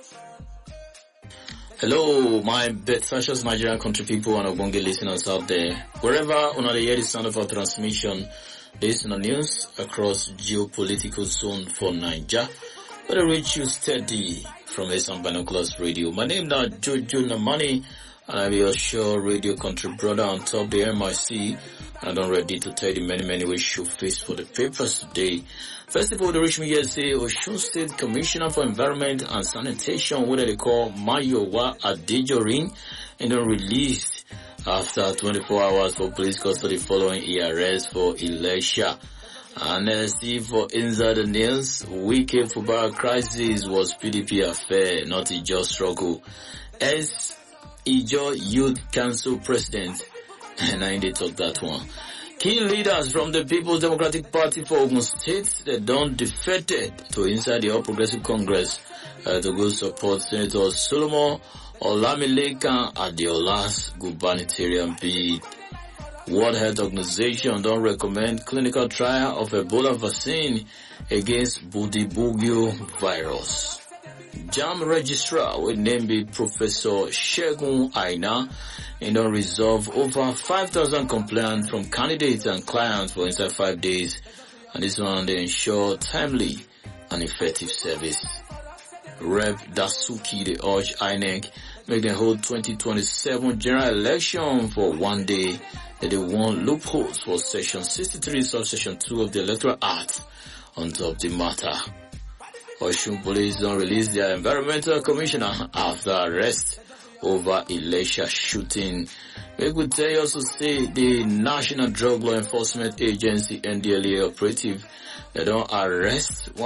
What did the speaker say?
Hello, my precious Nigerian country people and Ogbonge listeners out there. Wherever on the hear the sound of our transmission, based on the news across geopolitical zone for Niger, but I reach you steady from Esan Binoculars Radio. My name is Jojo Namani, and I'm your sure radio country brother on top the MIC, and I'm ready to tell you many ways you face for the papers today. First of all, the reach me here say Osun State Commissioner for Environment and Sanitation, what they call Mayowa Adejorin, and then released after 24 hours for police custody following ERS for Elisha. And see for inside the news, Wike Fubara crisis was PDP affair, not a just struggle. As Ijo Youth Council President, and I did talk that one. Key leaders from the People's Democratic Party for Ogun State, they don't defected to inside the All Progressive Congress to go support Senator Solomon Olamilekan Adeola's gubernatorial bid. World Health Organization don't recommend clinical trial of Ebola vaccine against Budibugyo virus. JAM registrar will name be Professor Shegun Aina and don't resolve over 5,000 complaints from candidates and clients for inside 5 days, and this one they ensure timely and effective service. Rep Dasuki they urge INEC make them hold 2027 general election for one day, that they want loopholes for section 63 subsection 2 of the Electoral Act on top of the matter. Osun Police don't release their environmental commissioner after arrest over Elisha shooting. We could tell you also say the National Drug Law Enforcement Agency NDLEA operative, they don't arrest one